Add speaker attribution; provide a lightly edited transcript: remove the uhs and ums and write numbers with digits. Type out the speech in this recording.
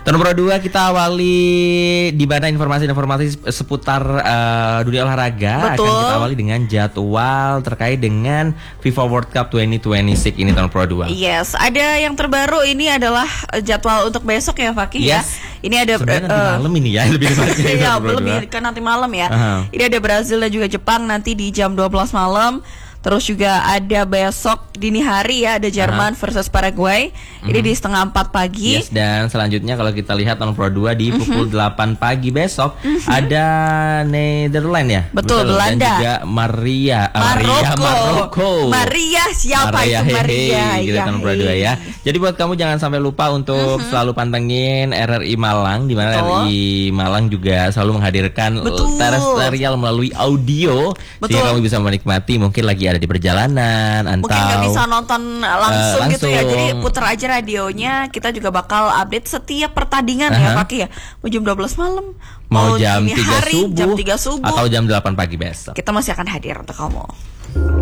Speaker 1: Tahun Pro 2 kita awali di mana informasi-informasi seputar dunia olahraga.
Speaker 2: Betul.
Speaker 1: Akan kita awali dengan jadwal terkait dengan FIFA World Cup 2026 ini tahun Pro 2.
Speaker 2: Yes, ada yang terbaru ini adalah jadwal untuk besok ya Fakih ya. Ini ada
Speaker 1: nanti malam ini ya lebih tepatnya.
Speaker 2: ya, lebih kan nanti malam ya. Ini ada Brazil dan juga Jepang nanti di jam 12 malam. Terus juga ada besok dini hari ya, ada Jerman versus Paraguay. Ini di setengah 4 pagi.
Speaker 1: Yes, dan selanjutnya kalau kita lihat tahun Pro 2 di pukul 8 pagi besok ada Netherlands ya.
Speaker 2: Betul, Belanda.
Speaker 1: Dan juga Maroko.
Speaker 2: Maria siapa
Speaker 1: Maria,
Speaker 2: itu Maria?
Speaker 1: Gitu tahun Pro 2 ya. Jadi buat kamu jangan sampai lupa untuk selalu pantengin RRI Malang, di mana RRI Malang juga selalu menghadirkan terestrial melalui audio. Sehingga kamu bisa menikmati mungkin lagi ada di perjalanan atau
Speaker 2: mungkin nggak bisa nonton langsung gitu ya, jadi putar aja radionya. Kita juga bakal update setiap pertandingan ya Fakih ya, mau jam 12 malam,
Speaker 1: mau jam 3
Speaker 2: hari,
Speaker 1: subuh,
Speaker 2: jam 3 subuh
Speaker 1: atau jam 8 pagi besok
Speaker 2: kita masih akan hadir untuk kamu.